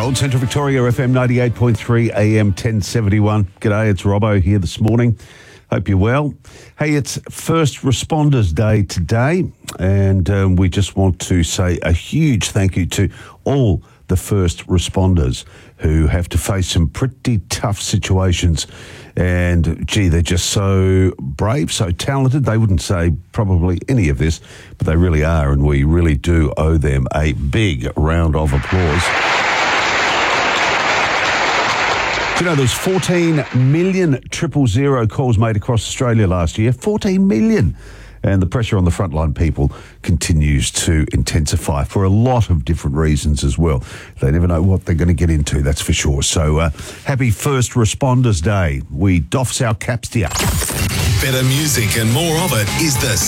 On Central Victoria, FM 98.3, AM 1071. G'day, it's Robbo here this morning. Hope you're well. Hey, it's First Responders Day today, and we just want to say a huge thank you to all the first responders who have to face some pretty tough situations. And, gee, they're just so brave, so talented. They wouldn't say probably any of this, but they really are, and we really do owe them a big round of applause. You know, there's 14 million 000 calls made across Australia last year. 14 million. And the pressure on the frontline people continues to intensify for a lot of different reasons as well. They never know what they're going to get into, that's for sure. So happy First Responders Day. We doffs our caps to you. Better music and more of it is the